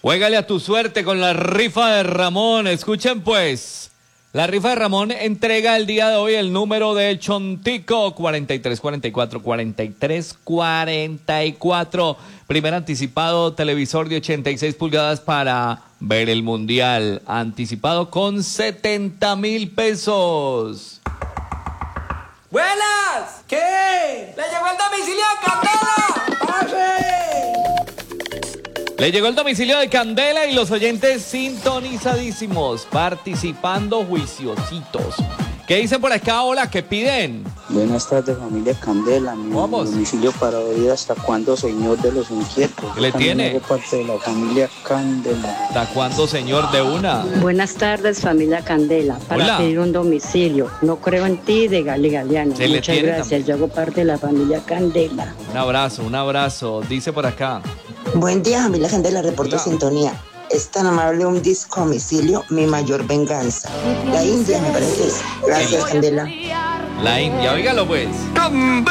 Juégale a tu suerte con la rifa de Ramón. Escuchen pues. La rifa de Ramón entrega el día de hoy el número de Chontico 4344. Primer anticipado, televisor de 86 pulgadas para ver el Mundial. Anticipado con 70,000 pesos. ¡Buenas! ¿Qué? ¡Le llegó el domicilio de Candela! ¡Pase! Le llegó el domicilio de Candela y los oyentes sintonizadísimos, participando juiciositos. ¿Qué dicen por acá? Hola, ¿qué piden? Buenas tardes, familia Candela. Mi domicilio para oír hasta cuándo, señor de los inquietos. ¿Qué le tiene? Hago parte de la familia Candela. ¿Hasta cuándo, señor, de una? Buenas tardes, familia Candela. Para Hola. pedir un domicilio. No creo en ti, de Gali Galeano. Se le Muchas tiene gracias. también. Yo hago parte de la familia Candela. Un abrazo. Dice por acá. Buen día, familia Candela, reporto Hola. sintonía. Es tan amable un disco domicilio, mi mayor venganza. La India me parece que es. Gracias, Candela. La India, óigalo pues. ¡Candela!